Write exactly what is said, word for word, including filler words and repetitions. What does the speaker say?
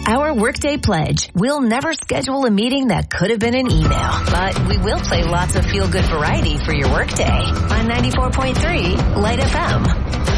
Our Workday Pledge. We'll never schedule a meeting that could have been an email, but we will play lots of feel-good variety for your workday on ninety-four point three Light F M.